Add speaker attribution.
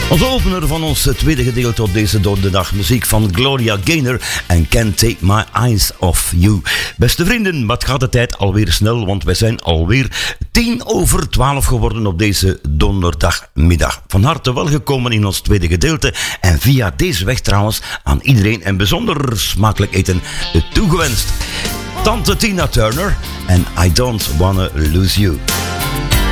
Speaker 1: Als opener van ons tweede gedeelte op deze donderdag muziek van Gloria Gaynor en Can't Take My Eyes Off You. Beste vrienden, wat gaat de tijd alweer snel, want wij zijn alweer 11:10 geworden op deze donderdagmiddag. Van harte welgekomen in ons tweede gedeelte en via deze weg trouwens aan iedereen en bijzonder smakelijk eten toegewenst. Tante Tina Turner en I Don't Wanna Lose You.